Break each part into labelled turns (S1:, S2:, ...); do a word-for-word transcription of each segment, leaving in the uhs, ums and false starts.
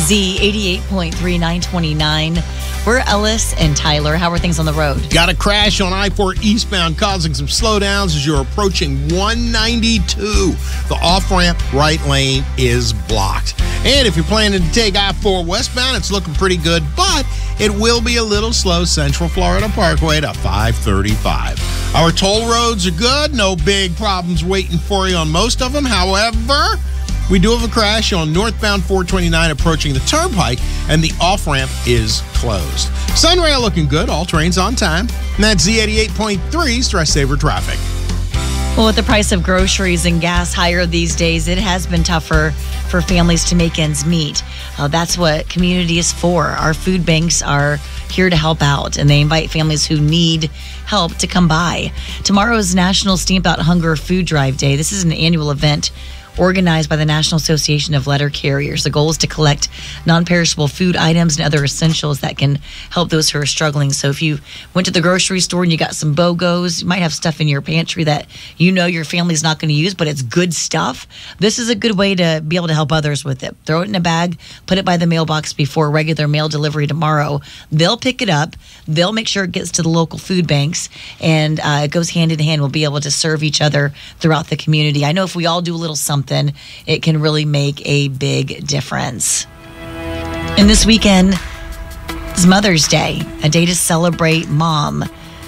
S1: Z eighty-eight point three, nine twenty-nine. We're Ellis and Tyler. How are things on the road?
S2: Got a crash on I four eastbound causing some slowdowns as you're approaching one ninety-two. The off-ramp right lane is blocked. And if you're planning to take I four westbound, it's looking pretty good, but it will be a little slow Central Florida Parkway to five thirty-five. Our toll roads are good. No big problems waiting for you on most of them. However, we do have a crash on northbound four twenty-nine approaching the Turnpike, and the off-ramp is closed. Sunrail looking good. All trains on time. And that's Z eighty-eight point three Stress Saver Traffic.
S1: Well, with the price of groceries and gas higher these days, it has been tougher for families to make ends meet. Uh, that's what community is for. Our food banks are here to help out, and they invite families who need help to come by. Tomorrow is National Stamp Out Hunger Food Drive Day. This is an annual event organized by the National Association of Letter Carriers. The goal is to collect non-perishable food items and other essentials that can help those who are struggling. So if you went to the grocery store and you got some BOGOs, you might have stuff in your pantry that you know your family's not going to use, but it's good stuff. This is a good way to be able to help others with it. Throw it in a bag, put it by the mailbox before regular mail delivery tomorrow. They'll pick it up. They'll make sure it gets to the local food banks, and uh, it goes hand in hand. We'll be able to serve each other throughout the community. I know if we all do a little something, it can really make a big difference. And this weekend is Mother's Day, a day to celebrate mom.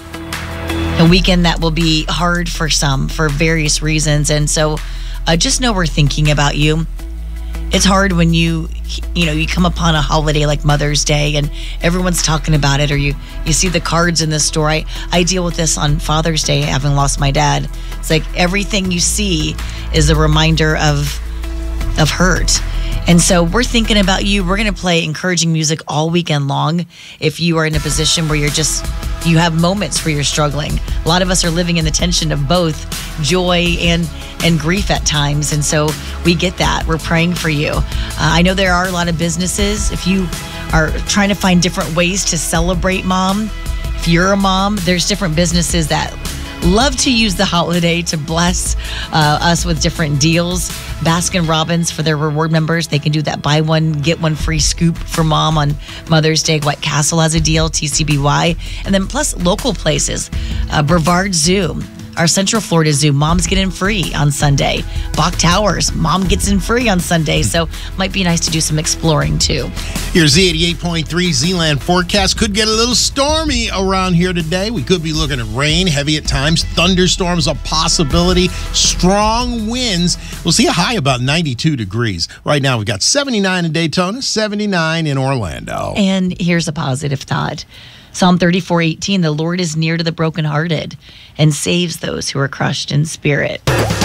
S1: A weekend that will be hard for some for various reasons. And so uh, just know we're thinking about you. It's hard when you, you know, you come upon a holiday like Mother's Day and everyone's talking about it, or you, you see the cards in the store. I, I deal with this on Father's Day, having lost my dad. It's like everything you see is a reminder of, of hurt. And so we're thinking about you. We're going to play encouraging music all weekend long. If you are in a position where you're just, you have moments where you're struggling. A lot of us are living in the tension of both joy and and grief at times. And so we get that. We're praying for you. Uh, I know there are a lot of businesses. If you are trying to find different ways to celebrate mom, if you're a mom, there's different businesses that love to use the holiday to bless uh, us with different deals. Baskin Robbins, for their reward members, they can do that buy one, get one free scoop for mom on Mother's Day. White Castle has a deal, T C B Y. And then plus local places, uh, Brevard Zoo, our Central Florida Zoo, moms get in free on Sunday. Bach Towers, mom gets in free on Sunday. So might be nice to do some exploring too.
S2: Your Z eighty-eight point three Z-Land forecast could get a little stormy around here today. We could be looking at rain, heavy at times, thunderstorms a possibility, strong winds. We'll see a high about ninety-two degrees. Right now we've got seventy-nine in Daytona, seventy-nine in Orlando.
S1: And here's a positive thought. Psalm thirty-four eighteen, the Lord is near to the brokenhearted and saves those who are crushed in spirit.